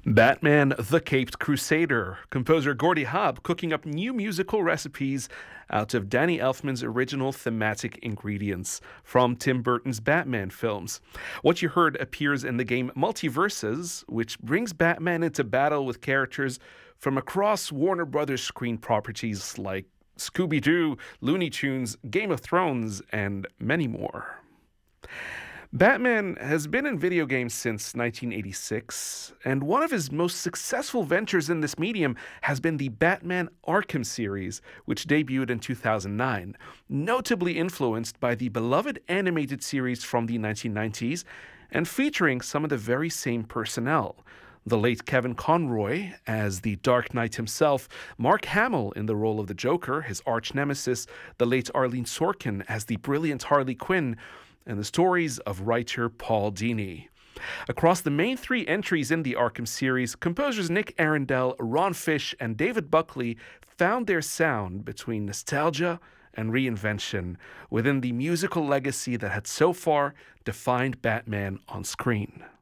Batman the Caped Crusader. Composer Gordy Hobb cooking up new musical recipes out of Danny Elfman's original thematic ingredients from Tim Burton's Batman films. What you heard appears in the game Multiverses, which brings Batman into battle with characters from across Warner Brothers screen properties like Scooby-Doo, Looney Tunes, Game of Thrones, and many more. Batman has been in video games since 1986, and one of his most successful ventures in this medium has been the Batman Arkham series, which debuted in 2009, notably influenced by the beloved animated series from the 1990s and featuring some of the very same personnel. The late Kevin Conroy as the Dark Knight himself, Mark Hamill in the role of the Joker, his arch nemesis, the late Arlene Sorkin as the brilliant Harley Quinn, and the stories of writer Paul Dini. Across the main three entries in the Arkham series, composers Nick Arundel, Ron Fish, and David Buckley found their sound between nostalgia and reinvention within the musical legacy that had so far defined Batman on screen.